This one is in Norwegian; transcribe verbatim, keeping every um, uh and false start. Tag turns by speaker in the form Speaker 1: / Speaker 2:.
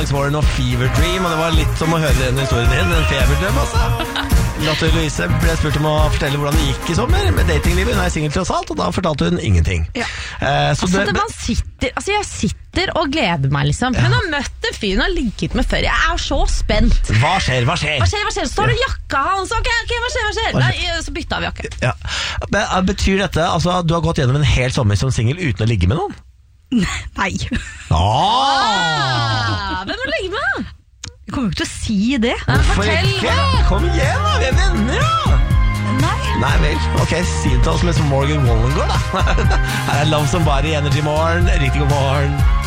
Speaker 1: Warren og Fever Dream, og det var litt som å høre den historien din, en feberdrøm, altså. Lotte Louise ble spurt om å fortelle hvordan det gikk i sommer med datinglivet. Hun er singel tross alt, og da fortalte hun ingenting.
Speaker 2: Ja.
Speaker 1: Eh, så
Speaker 3: altså,
Speaker 1: det,
Speaker 3: det man sitter, altså, jeg sitter og gleder meg, liksom. Hun har møtt en fyr hun har ligget med før. Jeg er så spent.
Speaker 1: Hva skjer, hva skjer?
Speaker 3: Hva skjer, hva skjer? Så tar du jakka hans. Ok, ok, hva skjer, hva skjer?
Speaker 1: Hva skjer?
Speaker 3: Nei, så bytta vi jakke.
Speaker 1: Ja. Betyr dette altså, at du har gått gjennom en hel sommer som singel uten å ligge med noen?
Speaker 2: Nei.
Speaker 1: Ah!
Speaker 3: Hvem vil du ligge med?
Speaker 2: Jeg kommer jo ikke til å si det.
Speaker 3: Nei, fortell
Speaker 1: ikke?
Speaker 3: meg.
Speaker 1: Kom igjen da, vi er venner da.
Speaker 2: Nei.
Speaker 1: Nei vel, ok, si det til oss med som Morgan Wallen går da. Her er Love Somebody, Energy Morgen, riktig god morgen.